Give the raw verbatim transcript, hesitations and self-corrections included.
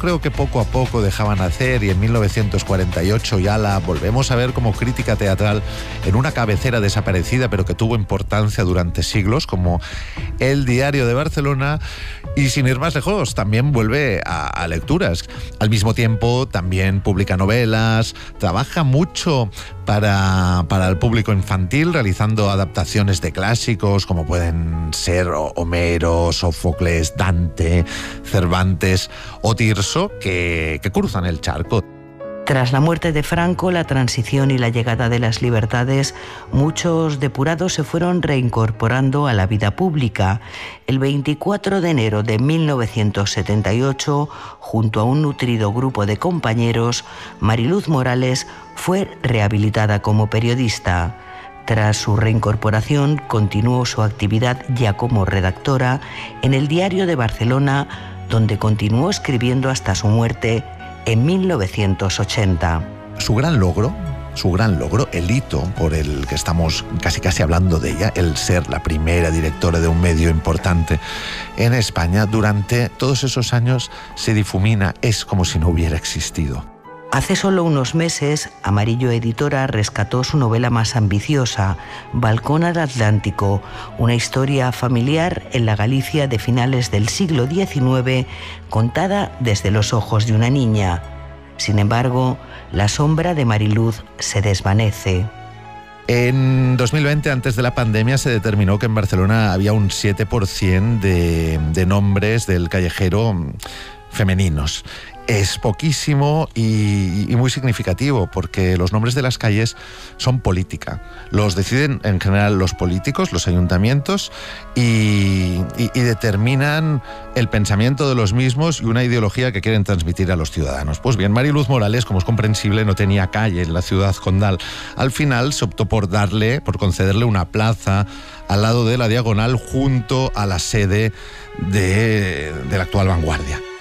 creo que poco a poco dejaban hacer, y en mil novecientos cuarenta y ocho ya la volvemos a ver como crítica teatral en una cabecera desaparecida pero que tuvo importancia durante siglos, como El Diario de Barcelona. Y sin ir más lejos, también vuelve a, a lecturas. Al mismo tiempo, también publica novelas, trabaja mucho para, para el público infantil, realizando adaptaciones de clásicos como pueden ser Homero, Sófocles, Dante, Cervantes o Tirso, que, que cruzan el charco. Tras la muerte de Franco, la transición y la llegada de las libertades, muchos depurados se fueron reincorporando a la vida pública. El veinticuatro de enero de mil novecientos setenta y ocho, junto a un nutrido grupo de compañeros, Mariluz Morales fue rehabilitada como periodista. Tras su reincorporación, continuó su actividad ya como redactora en El Diario de Barcelona, donde continuó escribiendo hasta su muerte en mil novecientos ochenta. Su gran logro, su gran logro, el hito por el que estamos casi casi hablando de ella, el ser la primera directora de un medio importante en España, durante todos esos años se difumina, es como si no hubiera existido. Hace solo unos meses, Amarillo Editora rescató su novela más ambiciosa, Balcón al Atlántico, una historia familiar en la Galicia de finales del siglo diecinueve, contada desde los ojos de una niña. Sin embargo, la sombra de Mariluz se desvanece. En dos mil veinte, antes de la pandemia, se determinó que en Barcelona había un siete por ciento de, de nombres del callejero femeninos. Es poquísimo y, y muy significativo, porque los nombres de las calles son política. Los deciden en general los políticos, los ayuntamientos, y, y, y determinan el pensamiento de los mismos y una ideología que quieren transmitir a los ciudadanos. Pues bien, Mariluz Morales, como es comprensible, no tenía calle en la ciudad condal. Al final se optó por darle, por concederle una plaza al lado de la Diagonal, junto a la sede de, de la actual Vanguardia.